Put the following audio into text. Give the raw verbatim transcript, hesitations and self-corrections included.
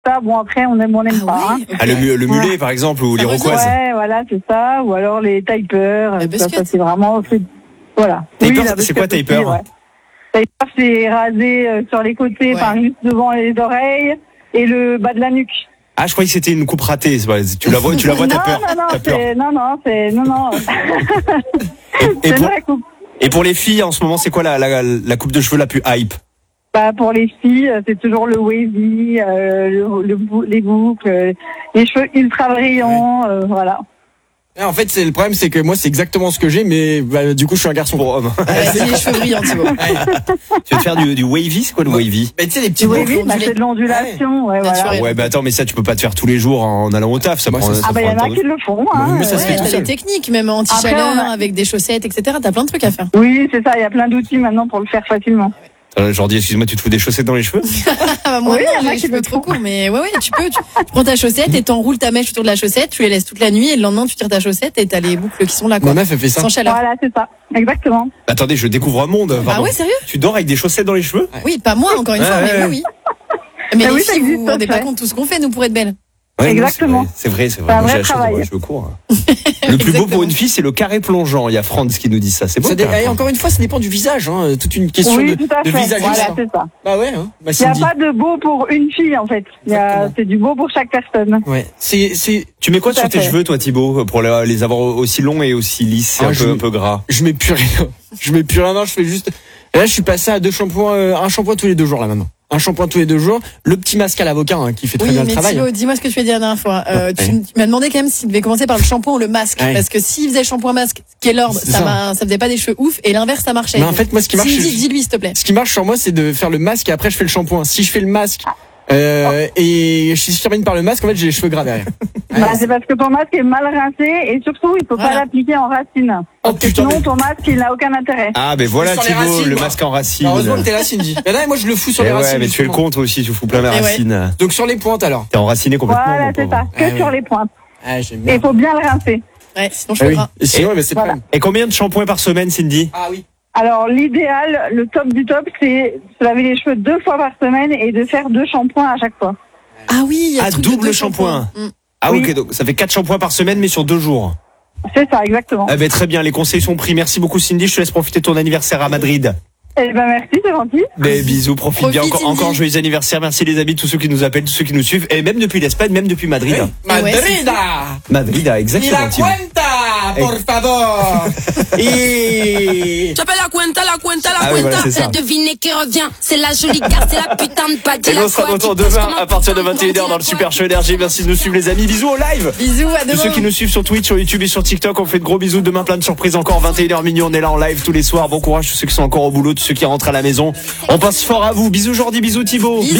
ça. Bon, après, on aime, on n'aime Ah pas. ouais, Hein. okay. Ah, le, le mulet, par exemple, ou Ça l'iroquoise. Ouais, voilà, c'est ça. Ou alors les Typer. La Ça, ça, c'est vraiment... C'est... Voilà. Typer, oui, c'est quoi Typer aussi, ouais. Typer, c'est rasé euh, sur les côtés, Ouais. par juste devant les oreilles et le bas de la nuque. Ah, je croyais que c'était une coupe ratée. C'est pas- Tu la vois, tu la vois, t'as non, peur. non, non, T'as peur. c'est... Non, non, c'est... Non, non. Et, et c'est pour, vrai, coupe. et pour les filles, en ce moment, c'est quoi la, la, la coupe de cheveux la plus hype? Bah, pour les filles, c'est toujours le wavy, euh, le, le, bou- les boucles, euh, les cheveux ultra brillants, euh, voilà. Ah, en fait, c'est le problème, c'est que moi, c'est exactement ce que j'ai, mais bah, du coup, je suis un garçon. Pour homme. Ouais, c'est les cheveux brillants, Thibaut. Tu veux te faire du, du wavy? C'est quoi le wavy? Mais tu sais, les petits Le boucles. wavy, bah, c'est de l'ondulation, ouais, voilà. Naturel. Ouais, bah attends, mais ça, tu peux pas te faire tous les jours en allant au taf. Ça Moi, prend, ça, ça Ah, bah, il y prend en un a temps qui de- le font, hein. Mais ça se euh, fait Ouais, tout t'as seul. des techniques, même Après, anti-chaleur, on a- avec des chaussettes, et cetera. T'as plein de trucs à faire. Oui, c'est ça, il y a plein d'outils maintenant pour le faire facilement. Euh, Jordi, excuse-moi, tu te fous des chaussettes dans les cheveux? Ah, bah, moi, Oui, non, il y en a j'ai les qui cheveux le trop font. courts, mais ouais, ouais, tu peux, tu, tu prends ta chaussette et t'enroules ta mèche autour de la chaussette, tu les laisses toute la nuit et le lendemain, tu tires ta chaussette et t'as les boucles qui sont là, quoi. Ma meuf, elle fait ça. Sans chaleur. Voilà, c'est ça, exactement. Attendez, je découvre un monde. Ah pardon. ouais, sérieux? Tu dors avec des chaussettes dans les cheveux? Oui, pas moi, encore une Ouais, fois, ouais, mais ouais. oui, oui. Mais Ah les oui, ça filles, vous existe, vous rendez ça pas fait. compte tout ce qu'on fait, nous, pour être belles. Ouais, non, Exactement. C'est vrai, c'est vrai. C'est un Moi, j'ai vrai la chance d'avoir travail. les cheveux courts. Le plus beau pour une fille, c'est le carré plongeant. Il y a Franz qui nous dit ça. C'est beau. Ça dé- le carré et encore une fois, ça dépend du visage, hein. Toute une question Oui, de, tout à de fait. visagiste. Voilà, hein. c'est ça. Bah ouais, hein. Bah, Il n'y a Cindy. pas de beau pour une fille, en fait. Il y a, Exactement. c'est du beau pour chaque personne. Ouais. C'est, c'est, Tu mets quoi Tout à sur tes fait. cheveux, toi, Thibaut, pour les les avoir aussi longs et aussi lisses, c'est Ah, un je- peu, un peu gras? je mets plus rien. Je mets plus rien, non, je fais juste, et là, je suis passé à deux shampoings, euh, un shampoing tous les deux jours, là, maintenant. Un shampoing tous les deux jours. Le petit masque à l'avocat, hein, qui fait très Oui, bien le mais travail. Thibaut, dis-moi ce que tu as dit la dernière fois. Euh, tu, Ouais. tu m'as demandé quand même s'il devait commencer par le shampoing ou le masque. Ouais. Parce que s'il faisait shampoing masque, qui est l'ordre, C'est ça, ça. m'a- ça faisait pas des cheveux ouf, et l'inverse, ça marchait. Mais en fait, moi, ce qui marche, Cindy, c'est- dis-lui, s'il te plaît. Ce qui marche sur moi, c'est de faire le masque et après je fais le shampoing. Si je fais le masque euh, et si je termine par le masque, en fait, j'ai les cheveux gras derrière. Bah, c'est parce que ton masque est mal rincé et surtout, il faut Voilà. pas l'appliquer en racine. Oh Parce que putain, sinon, mais- ton masque, il n'a aucun intérêt. Ah, ben voilà, Sur les Thibaut, racines, le moi. masque en racine. Heureusement que t'es là, Cindy. Mais là, moi, je le fous sur Eh les ouais, racines. mais tu fais le justement. compte aussi, tu fous plein la Eh ouais. racine. Donc sur les pointes alors. T'es enraciné complètement. Voilà, mon c'est pauvre. ça. Que Ah, sur oui. les pointes. Ah, j'aime Et bien. il faut bien le rincer. Ouais, sinon, je Ah peux oui. pas. Et sinon, bah, c'est Voilà. pas. Et combien de shampoings par semaine, Cindy? Ah oui. Alors, l'idéal, le top du top, c'est de laver les cheveux deux fois par semaine et de faire deux shampoings à chaque fois. Ah oui, il y a Ah, le truc de double deux shampoing. shampoings. Mm. Ah, Oui. ok, donc ça fait quatre shampoings par semaine, mais sur deux jours. C'est ça, exactement. Ah ben très bien, les conseils sont pris. Merci beaucoup, Cindy. Je te laisse profiter de ton anniversaire à Madrid. Eh ben, merci, c'est gentil. Mais bisous, profite Profite, bien. Encore, Cindy. encore joyeux anniversaire. Merci les amis, tous ceux qui nous appellent, tous ceux qui nous suivent, et même depuis l'Espagne, même depuis Madrid. Madrida. Madrid, ah, Y exactement. la Thibaut. cuenta, por favor. Y... J'appelle la cuenta, la cuenta, la Ah oui, cuenta. voilà, c'est ça. Devinez qui revient. C'est la jolie carte, c'est la putain de pâte. Et nous on sera de retour demain à partir de vingt et une heures dans le Super Show Énergie. Merci de nous suivre les amis. Bisous au live. Bisous, à Tous demain. ceux qui nous suivent sur Twitch, sur YouTube et sur TikTok, on fait de gros bisous. Demain, plein de surprises encore. vingt et une heures minuit, on est là en live tous les soirs. Bon courage tous ceux qui sont encore au boulot, tous ceux qui rentrent à la maison. On passe fort à vous. Bisous Jordi, bisous Thibaut. Bisous.